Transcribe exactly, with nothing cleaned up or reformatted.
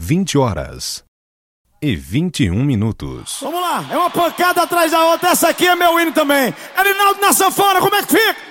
vinte horas e vinte e um minutos. Vamos lá, é uma pancada atrás da outra. Essa aqui é meu hino também. Arinaldo na sanfona, como é que fica?